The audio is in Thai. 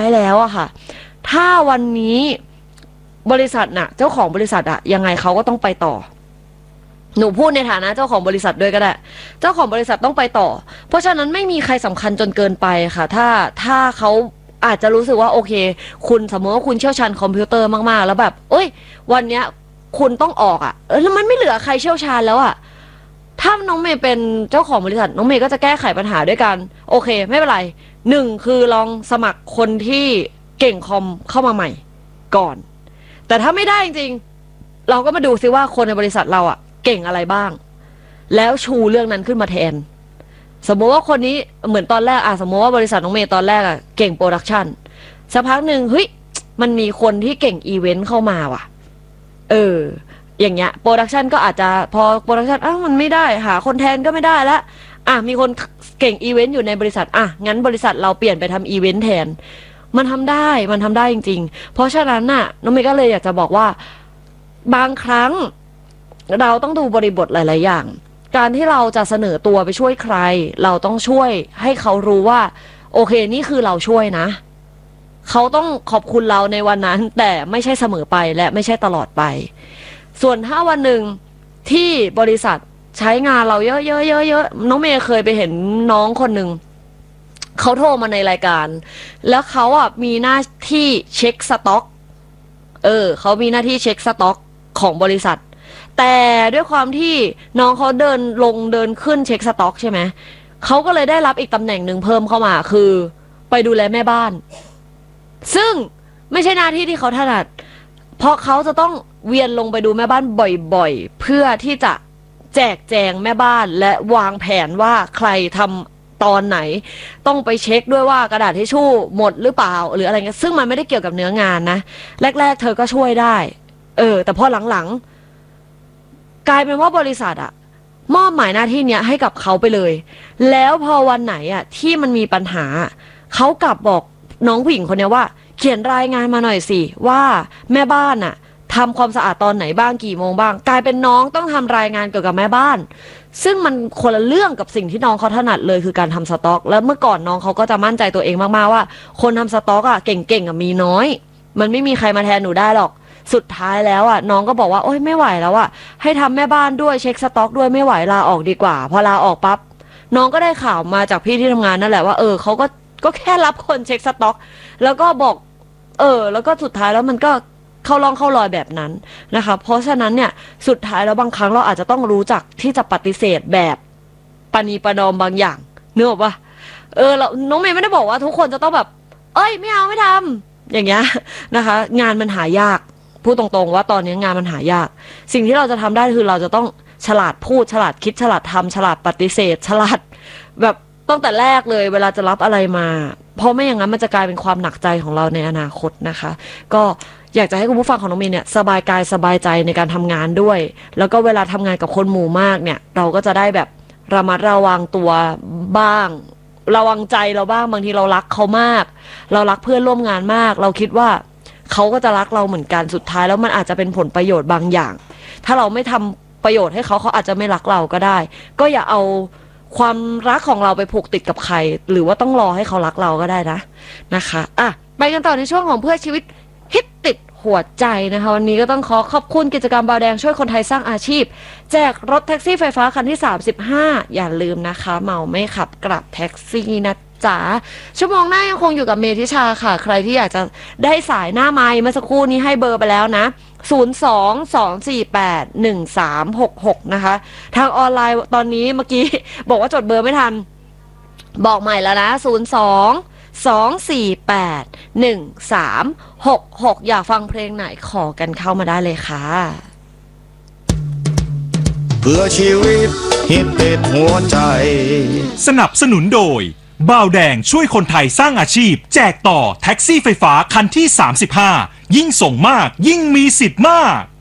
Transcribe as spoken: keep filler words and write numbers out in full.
แล้วอะค่ะถ้าวันนี้บริษัทน่ะเจ้าของบริษัทอะยังไงเขาก็ต้องไปต่อหนูพูดในฐานะเจ้าของบริษัทด้วยก็ได้เจ้าของบริษัทต้องไปต่อเพราะฉะนั้นไม่มีใครสำคัญจนเกินไปค่ะถ้าถ้าเขาอาจจะรู้สึกว่าโอเคคุณสมมติว่าคุณเชี่ยวชาญคอมพิวเตอร์มากๆแล้วแบบเอ้ยวันเนี้ยคุณต้องออกอะเออแล้วมันไม่เหลือใครเชี่ยวชาญแล้วอะถ้าน้องเมย์เป็นเจ้าของบริษัทน้องเมย์ก็จะแก้ไขปัญหาด้วยกันโอเคไม่เป็นไรหนึ่งคือลองสมัครคนที่เก่งคอมเข้ามาใหม่ก่อนแต่ถ้าไม่ได้จริงๆเราก็มาดูซิว่าคนในบริษัทเราอะเก่งอะไรบ้างแล้วชูเรื่องนั้นขึ้นมาแทนสมมติว่าคนนี้เหมือนตอนแรกอะสมมติว่าบริษัทน้องเมย์ตอนแรกอะเก่งโปรดักชันสักพักหนึ่งเฮ้ยมันมีคนที่เก่งอีเวนต์เข้ามาว่ะเอออย่างเงี้ยโปรดักชันก็อาจจะพอโปรดักชันอ้าวมันไม่ได้หาคนแทนก็ไม่ได้แล้วอ่ะมีคนเก่งอีเวนต์อยู่ในบริษัทอ่ะงั้นบริษัทเราเปลี่ยนไปทำอีเวนต์แทนมันทำได้มันทำได้จริงๆเพราะฉะนั้นน่ะน้องเมย์ก็เลยอยากจะบอกว่าบางครั้งเราต้องดูบริบทหลายๆอย่างการที่เราจะเสนอตัวไปช่วยใครเราต้องช่วยให้เขารู้ว่าโอเคนี่คือเราช่วยนะเขาต้องขอบคุณเราในวันนั้นแต่ไม่ใช่เสมอไปและไม่ใช่ตลอดไปส่วนถ้าวันหนึ่งที่บริษัทใช้งานเราเยอะๆๆๆน้องเมย์เคยไปเห็นน้องคนหนึ่งเขาโทรมาในรายการแล้วเขาอ่ะมีหน้าที่เช็คสต็อกเออเขามีหน้าที่เช็คสต็อกของบริษัทแต่ด้วยความที่น้องเขาเดินลงเดินขึ้นเช็คสต็อกใช่ไหมเขาก็เลยได้รับอีกตำแหน่งหนึ่งเพิ่มเข้ามาคือไปดูแลแม่บ้านซึ่งไม่ใช่หน้าที่ที่เขาถนัดเพราะเขาจะต้องเวียนลงไปดูแม่บ้านบ่อยๆเพื่อที่จะแจกแจงแม่บ้านและวางแผนว่าใครทำตอนไหนต้องไปเช็คด้วยว่ากระดาษทิชชู่หมดหรือเปล่าหรืออะไรเงี้ยซึ่งมันไม่ได้เกี่ยวกับเนื้องานนะแรกๆเธอก็ช่วยได้เออแต่พอหลังๆกลายเป็นว่าบริษัทอะมอบหมายหน้าที่เนี้ยให้กับเขาไปเลยแล้วพอวันไหนอะที่มันมีปัญหาเขากลับบอกน้องผู้หญิงคนนี้ว่าเขียนรายงานมาหน่อยสิว่าแม่บ้านอะทำความสะอาดตอนไหนบ้างกี่โมงบ้างกลายเป็นน้องต้องทำรายงานเกี่ยวกับแม่บ้านซึ่งมันคนละเรื่องกับสิ่งที่น้องเขาถนัดเลยคือการทำสต็อกแล้วเมื่อก่อนน้องเขาก็จะมั่นใจตัวเองมากๆว่าคนทำสต็อกอะเก่งๆอะมีน้อยมันไม่มีใครมาแทนหนูได้หรอกสุดท้ายแล้วอะน้องก็บอกว่าโอ๊ยไม่ไหวแล้วอะให้ทำแม่บ้านด้วยเช็คสต็อกด้วยไม่ไหวลาออกดีกว่าพอลาออกปั๊บน้องก็ได้ข่าวมาจากพี่ที่ทำงานนั่นแหละว่าเออเขาก็ก็แค่รับคนเช็คสต็อกแล้วก็บอกเออแล้วก็สุดท้ายแล้วมันก็เข้าร่องเข้ารอยแบบนั้นนะคะเพราะฉะนั้นเนี่ยสุดท้ายแล้วบางครั้งเราอาจจะต้องรู้จักที่จะปฏิเสธแบบปณีประนอมบางอย่างนึกออกปะเออเราน้องเมย์ไม่ได้บอกว่าทุกคนจะต้องแบบเอ้ยไม่เอาไม่ทำอย่างเงี้ยนะคะงานมันหายากพูดตรงๆว่าตอนนี้งานมันหายากสิ่งที่เราจะทำได้คือเราจะต้องฉลาดพูดฉลาดคิดฉลาดทำฉลาดปฏิเสธฉลาดแบบตั้งแต่แรกเลยเวลาจะรับอะไรมาเพราะไม่อย่างนั้นมันจะกลายเป็นความหนักใจของเราในอนาคตนะคะก็อยากจะให้คุณผู้ฟังของน้องเมย์เนี่ยสบายกายสบายใจในการทำงานด้วยแล้วก็เวลาทำงานกับคนหมู่มากเนี่ยเราก็จะได้แบบระมัดระวังตัวบ้างระวังใจเราบ้างบางทีเรารักเขามากเรารักเพื่อนร่วมงานมากเราคิดว่าเขาก็จะรักเราเหมือนกันสุดท้ายแล้วมันอาจจะเป็นผลประโยชน์บางอย่างถ้าเราไม่ทำประโยชน์ให้เขาเขาอาจจะไม่รักเราก็ได้ก็อย่าเอาความรักของเราไปผูกติดกับใครหรือว่าต้องรอให้เขารักเราก็ได้นะนะคะอ่ะไปกันต่อในช่วงของเพื่อชีวิตฮิตติดหัวใจนะคะวันนี้ก็ต้องขอขอบคุณกิจกรรมบาวแดงช่วยคนไทยสร้างอาชีพแจกรถแท็กซี่ไฟฟ้าคันที่สามสิบห้าอย่าลืมนะคะเมาไม่ขับกลับแท็กซี่นะจ๋าชั่วโมงหน้ายังคงอยู่กับเมธิชาค่ะใครที่อยากจะได้สายหน้าไมค์เมื่อสักครู่นี้ให้เบอร์ไปแล้วนะศูนย์ สอง สอง สี่ แปด หนึ่ง สาม หก หกนะคะทางออนไลน์ตอนนี้เมื่อกี้บอกว่าจดเบอร์ไม่ทันบอกใหม่แล้วนะศูนย์ สอง สอง สี่ แปด หนึ่ง สาม หก หกอยากฟังเพลงไหนขอกันเข้ามาได้เลยค่ะเพื่อชีวิตฮิตติดหัวใจสนับสนุนโดยบ่าวแดงช่วยคนไทยสร้างอาชีพแจกต่อแท็กซี่ไฟฟ้าคันที่สามสิบห้ายิ่งส่งมากยิ่งมีสิทธิ์มาก